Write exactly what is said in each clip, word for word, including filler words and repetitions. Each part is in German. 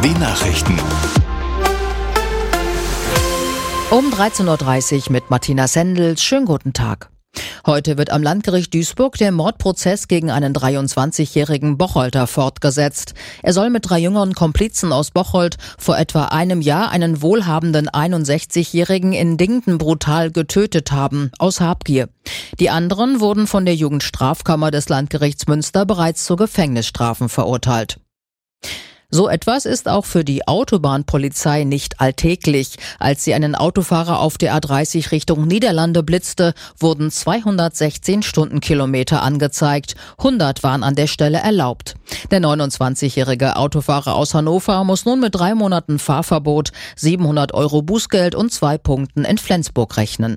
W Nachrichten. Um dreizehn Uhr dreißig mit Martina Sendel. Schönen guten Tag. Heute wird am Landgericht Duisburg der Mordprozess gegen einen dreiundzwanzigjährigen Bocholter fortgesetzt. Er soll mit drei jüngeren Komplizen aus Bocholt vor etwa einem Jahr einen wohlhabenden einundsechzigjährigen in Dingten brutal getötet haben, aus Habgier. Die anderen wurden von der Jugendstrafkammer des Landgerichts Münster bereits zu Gefängnisstrafen verurteilt. So etwas ist auch für die Autobahnpolizei nicht alltäglich. Als sie einen Autofahrer auf der A dreißig Richtung Niederlande blitzte, wurden zweihundertsechzehn Stundenkilometer angezeigt. hundert waren an der Stelle erlaubt. Der neunundzwanzigjährige Autofahrer aus Hannover muss nun mit drei Monaten Fahrverbot, siebenhundert Euro Bußgeld und zwei Punkten in Flensburg rechnen.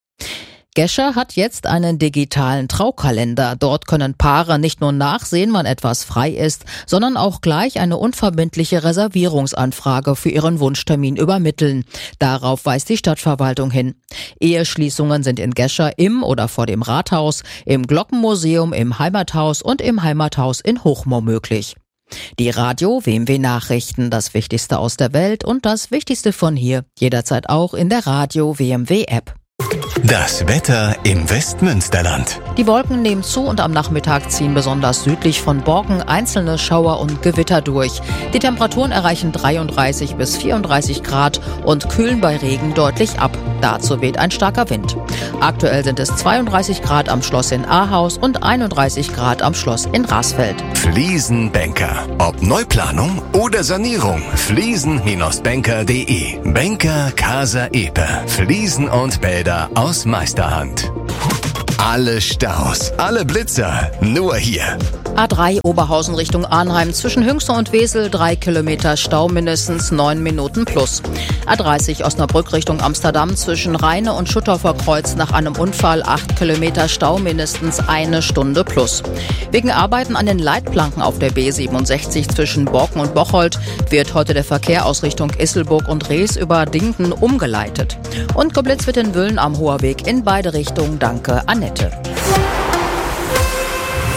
Gescher hat jetzt einen digitalen Traukalender. Dort können Paare nicht nur nachsehen, wann etwas frei ist, sondern auch gleich eine unverbindliche Reservierungsanfrage für ihren Wunschtermin übermitteln. Darauf weist die Stadtverwaltung hin. Eheschließungen sind in Gescher im oder vor dem Rathaus, im Glockenmuseum, im Heimathaus und im Heimathaus in Hochmoor möglich. Die Radio W M W Nachrichten, das Wichtigste aus der Welt und das Wichtigste von hier, jederzeit auch in der Radio W M W App. Das Wetter im Westmünsterland. Die Wolken nehmen zu und am Nachmittag ziehen besonders südlich von Borken einzelne Schauer und Gewitter durch. Die Temperaturen erreichen dreiunddreißig bis vierunddreißig Grad und kühlen bei Regen deutlich ab. Dazu weht ein starker Wind. Aktuell sind es zweiunddreißig Grad am Schloss in Ahaus und einunddreißig Grad am Schloss in Rasfeld. Fliesenbänker. Ob Neuplanung oder Sanierung. Fliesen Bindestrich banker punkt de. Banker Casa Epe. Fliesen und Bäder aus Meisterhand. Alle Staus, alle Blitzer, nur hier. A drei Oberhausen Richtung Arnheim zwischen Hüngste und Wesel, drei Kilometer Stau mindestens neun Minuten plus. A dreißig Osnabrück Richtung Amsterdam zwischen Rheine und Schuttorfer Kreuz nach einem Unfall, acht Kilometer Stau mindestens eine Stunde plus. Wegen Arbeiten an den Leitplanken auf der B siebenundsechzig zwischen Borken und Bocholt wird heute der Verkehr aus Richtung Isselburg und Rees über Dingten umgeleitet. Und geblitzt wird in Wüllen am Hoherweg in beide Richtungen. Danke, Annette.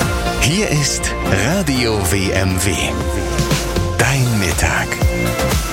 Hier ist Radio W M W. Dein Mittag.